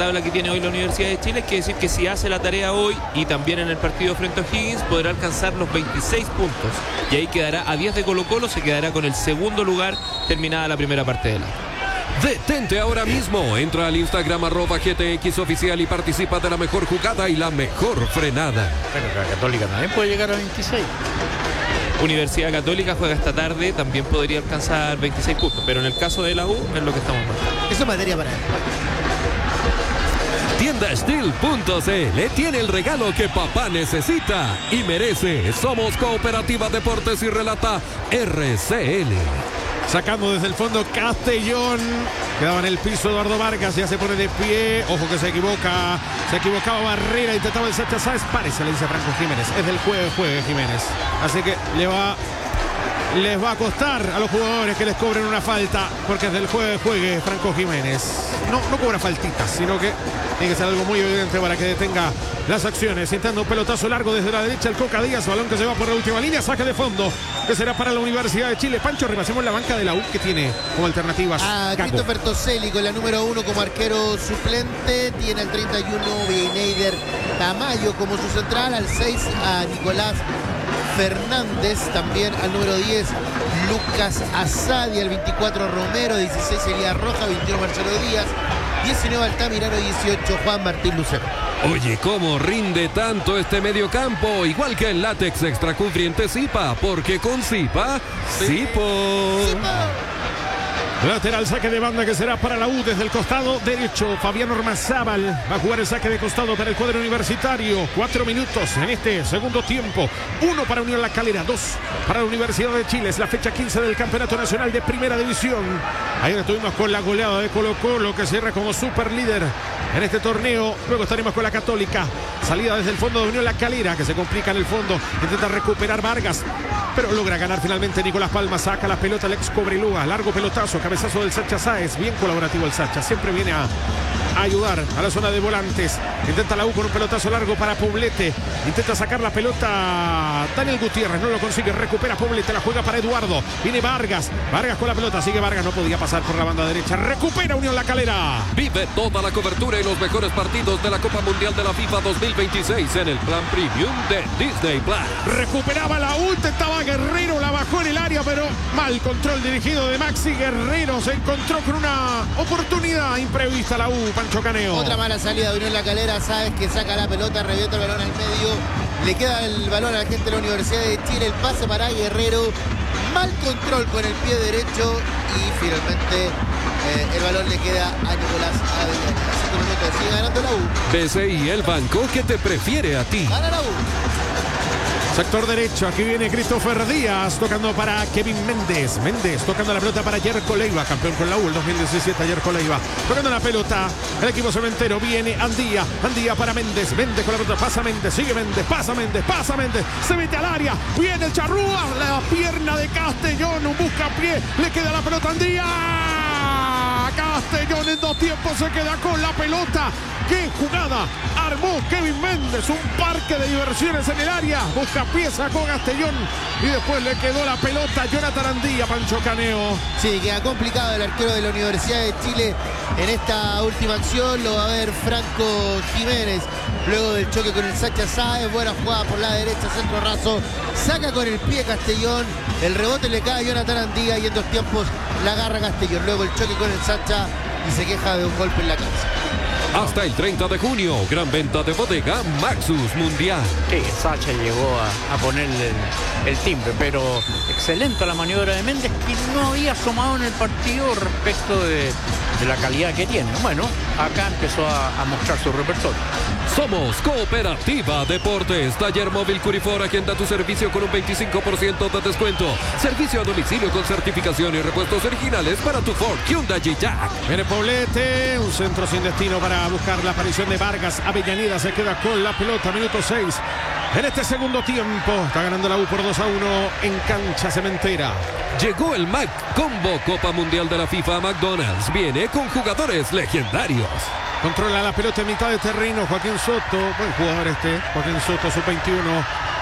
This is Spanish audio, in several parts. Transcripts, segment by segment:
tabla que tiene hoy la Universidad de Chile, quiere decir que si hace la tarea hoy y también en el partido frente a O'Higgins, podrá alcanzar los 26 puntos. Y ahí quedará a 10 de Colo-Colo, se quedará con el segundo lugar terminada la primera parte de la. Detente ahora mismo, entra al Instagram @GTXoficial y participa de la mejor jugada y la mejor frenada. Bueno, la Católica también puede llegar a 26. Universidad Católica juega esta tarde, también podría alcanzar 26 puntos, pero en el caso de la U es lo que estamos marcando. Eso es materia para él. Tienda Steel.cl tiene el regalo que papá necesita y merece. Somos Cooperativa Deportes y relata RCL. Sacando desde el fondo Castellón. Quedaba en el piso Eduardo Vargas. Ya se pone de pie. Ojo que se equivoca. Se equivocaba Barrera. Intentaba el Sacha Sáez. Parece, le dice Franco Jiménez. Es del juegue Jiménez. Así que les va a costar a los jugadores que les cobren una falta. Porque es del juegue Franco Jiménez. No cobra faltitas, sino que tiene que ser algo muy evidente para que detenga las acciones. Intentando un pelotazo largo desde la derecha el Coca Díaz. Balón que se va por la última línea. Saque de fondo que será para la Universidad de Chile. Pancho, repasemos la banca de la U que tiene como alternativas a Christopher Toselli con la número 1 como arquero suplente. Tiene al 31 Beineider Tamayo como su central. Al 6 a Nicolás Fernández. También al número 10 Lucas Asadi. Al 24 Romero. 16 Elías Roja. 21 Marcelo Díaz. 19 Altamirano. 18 Juan Martín Lucero. Oye, ¿cómo rinde tanto este mediocampo? Igual que el látex extra cubriente Zipa, porque con Zipa, Zipo. Lateral saque de banda que será para la U desde el costado derecho. Fabián Ormazábal va a jugar el saque de costado para el cuadro universitario. 4 minutos en este segundo tiempo. 1 para Unión La Calera, 2 para la Universidad de Chile. Es la fecha 15 del Campeonato Nacional de Primera División. Ayer estuvimos con la goleada de Colo-Colo que cierra como super líder en este torneo. Luego estaremos con la Católica. Salida desde el fondo de Unión La Calera que se complica en el fondo. Intenta recuperar Vargas, pero logra ganar finalmente Nicolás Palma. Saca la pelota el ex Cobreloa. Largo pelotazo, cabezazo del Sacha Sáez. Bien colaborativo el Sacha. Siempre viene a ayudar a la zona de volantes. Intenta la U con un pelotazo largo para Poblete. Intenta sacar la pelota Daniel Gutiérrez. No lo consigue. Recupera Poblete. La juega para Eduardo. Viene Vargas. Vargas con la pelota. Sigue Vargas. No podía pasar por la banda derecha. Recupera Unión La Calera. Vive toda la cobertura y los mejores partidos de la Copa Mundial de la FIFA 2026 en el plan premium de Disney Plus. Recuperaba la U. Intentaba Guerrero. La bajó en el área, pero mal control dirigido de Maxi Guerrero. Se encontró con una oportunidad imprevista la U. Pancho Caneo. Otra mala salida de Unión La Calera. Sabes que saca la pelota, revienta el balón al medio. Le queda el balón a la gente de la Universidad de Chile. El pase para Guerrero. Mal control con el pie derecho. Y finalmente el balón le queda a Nicolás Avellaneda. 5 minutos. Sigue ganando la U. BCI, el banco que te prefiere a ti. Gana la U. Sector derecho, aquí viene Christopher Díaz tocando para Kevin Méndez. Méndez tocando la pelota para Yerko Leiva, campeón con la U el 2017, Yerko Leiva. Tocando la pelota, el equipo cementero viene Andía. Andía para Méndez. Méndez con la pelota, pasa Méndez, sigue Méndez, pasa Méndez, pasa Méndez. Se mete al área, viene el Charrúa, la pierna de Castellón, un buscapié, le queda la pelota a Andía. Castellón en 2 tiempos se queda con la pelota. ¡Qué jugada armó Kevin Méndez! Un parque de diversiones en el área. Busca pieza con Castellón y después le quedó la pelota a Jonathan Andía. Pancho Caneo. Sí, queda complicado el arquero de la Universidad de Chile en esta última acción. Lo va a ver Franco Jiménez. Luego del choque con el Sacha Sáez. Buena jugada por la derecha, centro raso. Saca con el pie Castellón. El rebote le cae a Jonathan Andía y en 2 tiempos la agarra Castellón. Luego el choque con el Sacha y se queja de un golpe en la cabeza. Hasta el 30 de junio, gran venta de bodega Maxus Mundial. Sí, Sacha llegó a ponerle el timbre, pero excelente la maniobra de Méndez, que no había asomado en el partido respecto de la calidad que tiene. Bueno, acá empezó a mostrar su repertorio. Somos Cooperativa Deportes. Taller móvil Curifor, agenda tu servicio con un 25% de descuento. Servicio a domicilio con certificación y repuestos originales para tu Ford, Hyundai y Jack. Viene Poblete, un centro sin destino para buscar la aparición de Vargas. Avellaneda se queda con la pelota, minuto 6. En este segundo tiempo está ganando la U por 2-1 en cancha cementera. Llegó el Mac Combo Copa Mundial de la FIFA a McDonald's. Viene con jugadores legendarios. Controla la pelota en mitad de terreno Joaquín Soto. Buen jugador este. Joaquín Soto, sub-21.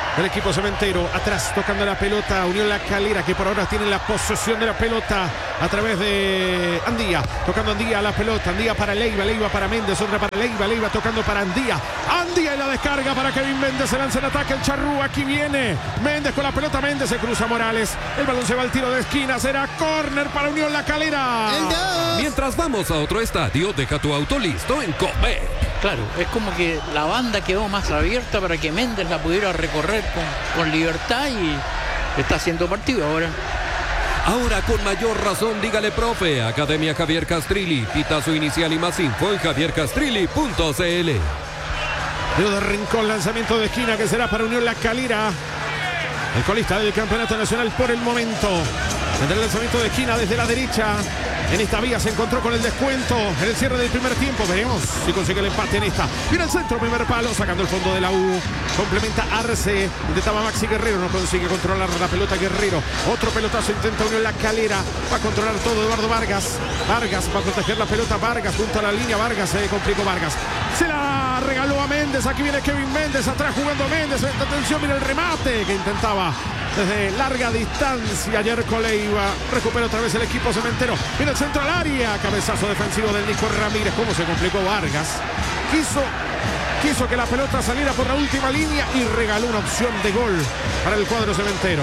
del equipo cementero. Atrás tocando la pelota Unión La Calera, que por ahora tiene la posesión de la pelota a través de Andía. Tocando Andía la pelota. Andía para Leiva. Leiva para Méndez. Otra para Leiva. Leiva tocando para Andía. Andía y la descarga para Kevin Méndez. Se lanza el ataque el Charrúa. Aquí viene Méndez con la pelota. Méndez se cruza Morales. El balón se va al tiro de esquina. Será córner para Unión La Calera. Mientras vamos a otro estadio, deja tu auto listo en Copec. Claro, es como que la banda quedó más abierta para que Méndez la pudiera recorrer con libertad y está haciendo partido ahora. Ahora con mayor razón, dígale profe. Academia Javier Castrilli. Pitazo inicial y más info en javiercastrilli.cl. Dedo de rincón, lanzamiento de esquina que será para Unión La Calera. El colista del campeonato nacional por el momento. Entre el lanzamiento de esquina desde la derecha. En esta vía se encontró con el descuento en el cierre del primer tiempo. Veremos si consigue el empate en esta. Viene el centro, primer palo, sacando el fondo de la U. Complementa Arce. Intentaba Maxi Guerrero, no consigue controlar la pelota Guerrero. Otro pelotazo intenta Unión La Calera. Va a controlar todo Eduardo Vargas. Vargas va a proteger la pelota. Vargas junto a la línea. Vargas se complicó Vargas. Se la regaló a Méndez. Aquí viene Kevin Méndez. Atrás jugando Méndez. Atención, mira el remate que intentaba desde larga distancia Yerko Leiva. Recupera otra vez el equipo cementero. Viene el centro al área. Cabezazo defensivo del Nico Ramírez. ¿Cómo se complicó Vargas? Quiso que la pelota saliera por la última línea y regaló una opción de gol para el cuadro cementero.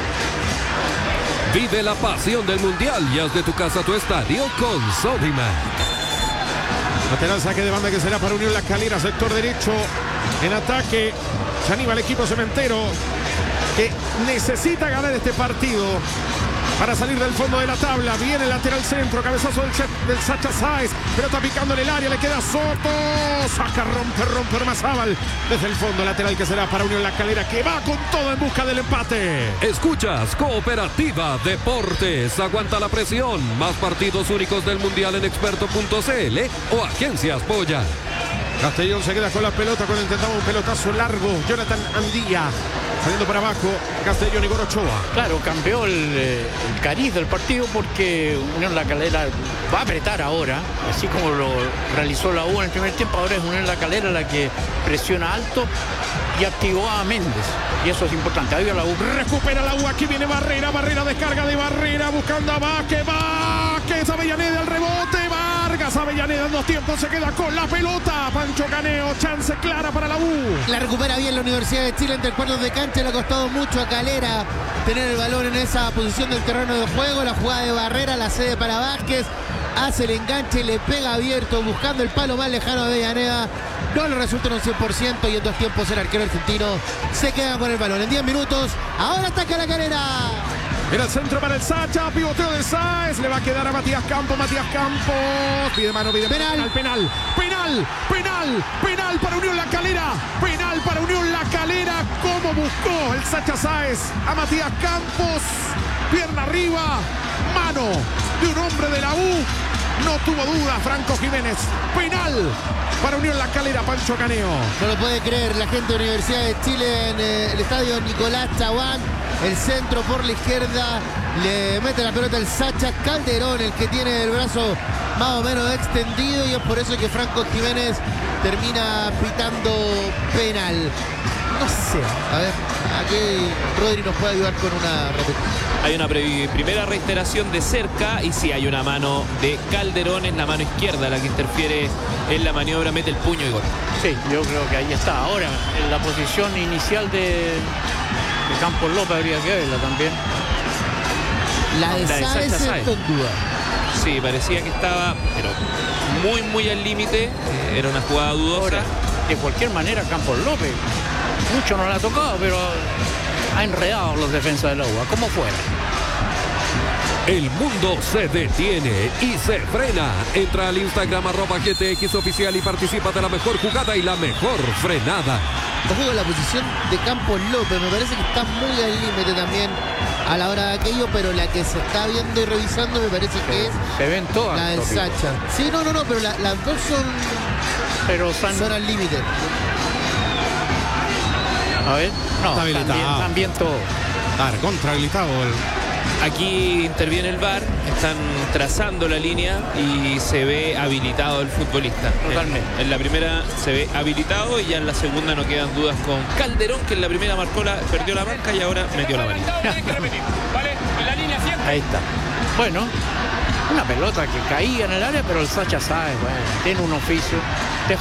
Vive la pasión del Mundial y haz de tu casa tu estadio con Sodimac. Lateral saque de banda que será para Unión La Calera, sector derecho. En ataque se anima el equipo cementero, que necesita ganar este partido para salir del fondo de la tabla. Viene el lateral centro, cabezazo del Sacha Sáez, pelota picando en el área, le queda Soto, saca, rompe Ormazábal desde el fondo, lateral que será para Unión La Calera, que va con todo en busca del empate. Escuchas Cooperativa Deportes, aguanta la presión, más partidos únicos del Mundial en experto.cl o Agencias Polla. Castellón se queda con la pelota cuando intentaba un pelotazo largo. Jonathan Andía saliendo para abajo. Castellón y Gorochoa. Claro, cambió el cariz del partido porque Unión La Calera va a apretar ahora, así como lo realizó la U en el primer tiempo. Ahora es Unión La Calera la que presiona alto y activó a Méndez. Y eso es importante. Ahí va la U. Recupera la U. Aquí viene Barrera. Barrera, descarga de Barrera. Buscando a Vázquez. Avellaneda al rebote. Vargas. Avellaneda en dos tiempos. Se queda con la pelota. Pancho Caneo. Chance clara para la U. La recupera bien la Universidad de Chile entre cuartos de cancha. Le ha costado mucho a Calera tener el balón en esa posición del terreno de juego. La jugada de Barrera la cede para Vázquez. Hace el enganche. Le pega abierto. Buscando el palo más lejano de Avellaneda. No le resulta un 100% y en dos tiempos el arquero argentino se queda con el balón. En 10 minutos, ahora ataca La Calera. En el centro para el Sacha, pivoteo de Sáez, le va a quedar a Matías Campos. Pide mano, pide penal para Unión La Calera. Penal para Unión La Calera. Como buscó el Sacha Sáez a Matías Campos. Pierna arriba, mano de un hombre de la U. No tuvo duda Franco Jiménez. Penal para Unión La Calera, Pancho Caneo. No lo puede creer la gente de Universidad de Chile en el estadio Nicolás Chaguán. El centro por la izquierda. Le mete la pelota el Sacha Calderón, el que tiene el brazo más o menos extendido. Y es por eso que Franco Jiménez termina pitando penal. No sé. A ver, aquí Rodri nos puede ayudar con una repetición. Hay una primera reiteración de cerca y sí hay una mano de Calderón, es la mano izquierda la que interfiere en la maniobra, mete el puño y gol. Sí, yo creo que ahí está. Ahora, en la posición inicial de Campos López habría que verla también. La de Sáez con duda. Sí, parecía que estaba, pero muy al límite. Era una jugada dudosa. Ahora, de cualquier manera, Campos López mucho no la ha tocado, pero ha enredado los defensas de la UBA, como fuera. El mundo se detiene y se frena. Entra al Instagram @GTX oficial y participa de la mejor jugada y la mejor frenada. Ojo con la posición de Campos López, me parece que está muy al límite también a la hora de aquello, pero la que se está viendo y revisando me parece que es se ven todas la del Sacha. Sí, no, pero las dos son al límite. A ver, no, también todo. Contra habilitado. Aquí interviene el VAR, están trazando la línea y se ve habilitado el futbolista. Totalmente. En la primera se ve habilitado y ya en la segunda no quedan dudas con Calderón, que en la primera perdió la marca y ahora metió la varita. Ahí está. Bueno, una pelota que caía en el área, pero el Sacha Sáez, bueno, tiene un oficio.